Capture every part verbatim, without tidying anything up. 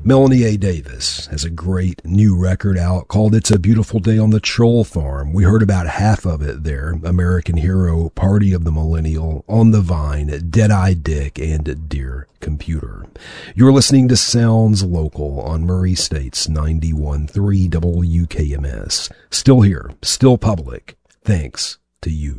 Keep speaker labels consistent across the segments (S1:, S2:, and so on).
S1: Melanie A. Davis has a great new record out called It's a Beautiful Day on the Troll Farm. We heard about half of it there. American Hero, Party of the Millennial, On the Vine, Dead-Eye Dick, and Dear Computer. You're listening to Sounds Local on Murray State's ninety-one point three W K M S. Still here, still public. Thanks to you.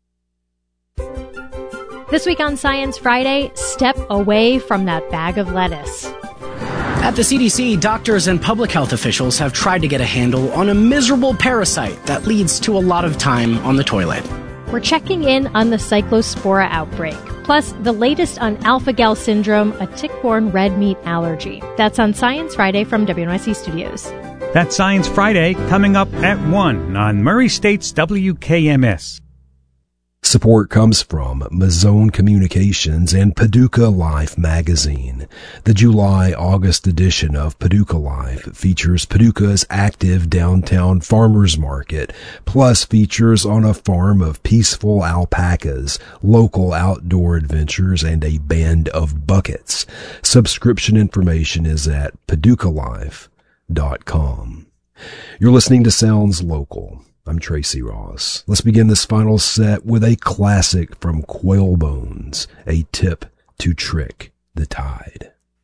S2: This week on Science Friday, step away from that bag of lettuce.
S3: At the C D C, doctors and public health officials have tried to get a handle on a miserable parasite that leads to a lot of time on the toilet.
S2: We're checking in on the Cyclospora outbreak, plus the latest on alpha-gal syndrome, a tick-borne red meat allergy. That's on Science Friday from W N Y C Studios.
S4: That's Science Friday, coming up at one on Murray State's W K M S.
S1: Support comes from Mazzone Communications and Paducah Life magazine. The July-August edition of Paducah Life features Paducah's active downtown farmers market, plus features on a farm of peaceful alpacas, local outdoor adventures, and a band of buckets. Subscription information is at paducah life dot com. You're listening to Sounds Local. I'm Tracy Ross. Let's begin this final set with a classic from Quail Bones, A Tip to Trick the Tide.